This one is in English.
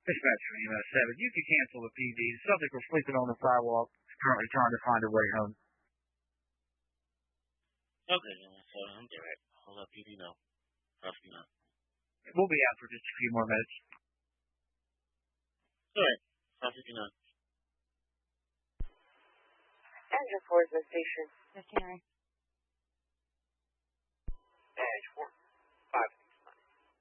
Dispatcher EMS 7, you can cancel the PD. The subject was sleeping on the sidewalk, currently trying to find her way home. Okay, so I'm there. I'll let PD know. Roughly know. We'll be out for just a few more minutes. Alright, roughly know. And report the station. Yes, Henry.